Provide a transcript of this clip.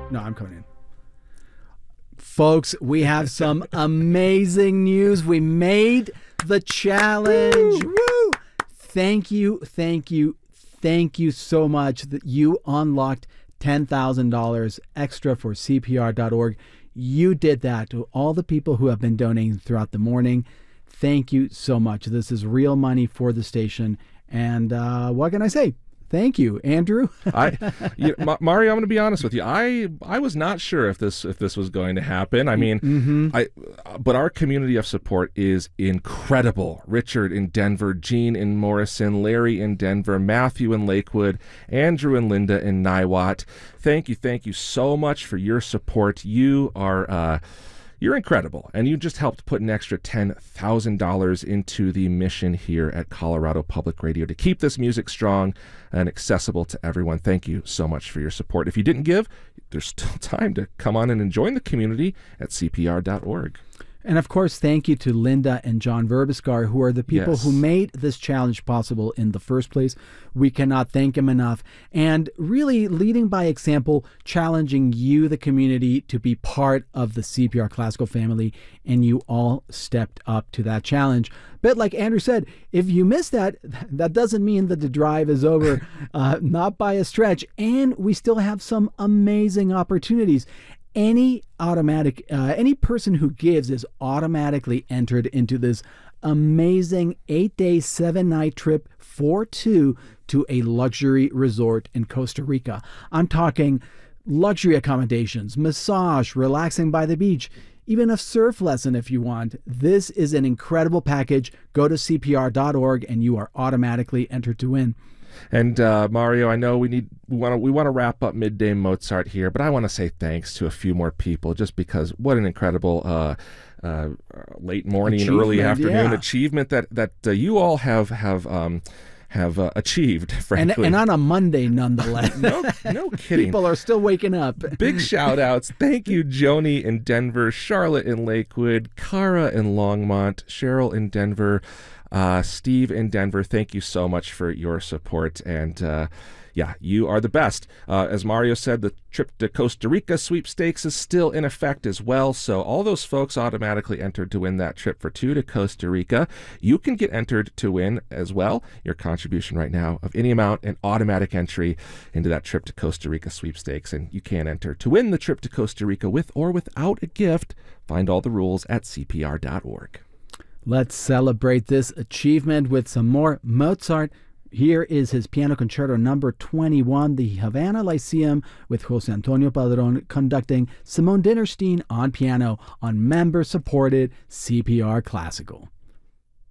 No, I'm coming in. Folks, we have some amazing news. We made the challenge. Woo! Thank you so much that you unlocked $10,000 extra for CPR.org. You did that. To all the people who have been donating throughout the morning, thank you so much. This is real money for the station. And what can I say? Thank you, Andrew. Mario, I'm going to be honest with you. I was not sure if this was going to happen. I mean, but our community of support is incredible. Richard in Denver, Gene in Morrison, Larry in Denver, Matthew in Lakewood, Andrew and Linda in Niwot. Thank you so much for your support. You are you're incredible, and you just helped put an extra $10,000 into the mission here at Colorado Public Radio to keep this music strong and accessible to everyone. Thank you so much for your support. If you didn't give, there's still time to come on in and join the community at CPR.org. And of course, thank you to Linda and John Verbiskar, who are the people who made this challenge possible in the first place. We cannot thank them enough. And really leading by example, challenging you, the community, to be part of the CPR Classical family. And you all stepped up to that challenge. But like Andrew said, if you missed that, that doesn't mean that the drive is over, not by a stretch. And we still have some amazing opportunities. Any person who gives is automatically entered into this amazing 8-day, 7-night trip for two to a luxury resort in Costa Rica. I'm talking luxury accommodations, massage, relaxing by the beach, even a surf lesson if you want. This is an incredible package. Go to CPR.org and you are automatically entered to win. And Mario, I know we want to wrap up Midday Mozart here, but I want to say thanks to a few more people, just because what an incredible late morning, early afternoon achievement that you all have achieved, frankly. And on a Monday, nonetheless. No kidding. People are still waking up. Big shout outs. Thank you, Joni in Denver, Charlotte in Lakewood, Cara in Longmont, Cheryl in Denver, Steve in Denver. Thank you so much for your support. And you are the best. As Mario said, the trip to Costa Rica sweepstakes is still in effect as well. So all those folks automatically entered to win that trip for two to Costa Rica. You can get entered to win as well. Your contribution right now of any amount, an automatic entry into that trip to Costa Rica sweepstakes. And you can enter to win the trip to Costa Rica with or without a gift. Find all the rules at CPR.org. Let's celebrate this achievement with some more Mozart. Here is his Piano Concerto number 21, the Havana Lyceum, with Jose Antonio Padron conducting, Simone Dinnerstein on piano on member-supported CPR Classical.